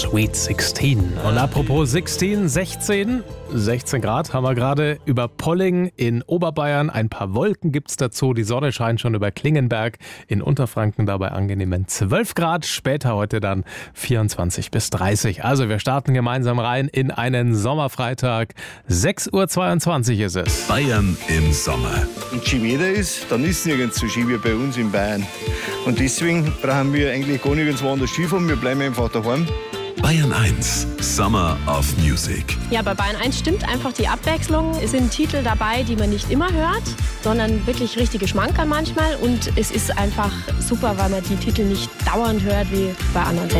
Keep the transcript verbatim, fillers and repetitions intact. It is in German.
Sweet sechzehn. Und apropos sechzehn, sechzehn, sechzehn Grad haben wir gerade über Polling in Oberbayern. Ein paar Wolken gibt's dazu. Die Sonne scheint schon über Klingenberg. In Unterfranken dabei angenehmen zwölf Grad. Später heute dann vierundzwanzig bis dreißig. Also wir starten gemeinsam rein in einen Sommerfreitag. sechs Uhr zweiundzwanzig ist es. Bayern im Sommer. Wenn Skiwetter ist, dann ist nirgends so Ski wie bei uns in Bayern. Und deswegen brauchen wir eigentlich gar nirgends woanders Skifahren. Wir bleiben einfach daheim. Bayern eins, Summer of Music. Ja, bei Bayern eins stimmt einfach die Abwechslung. Es sind Titel dabei, die man nicht immer hört, sondern wirklich richtige Schmankerl manchmal. Und es ist einfach super, weil man die Titel nicht dauernd hört wie bei anderen Sendern.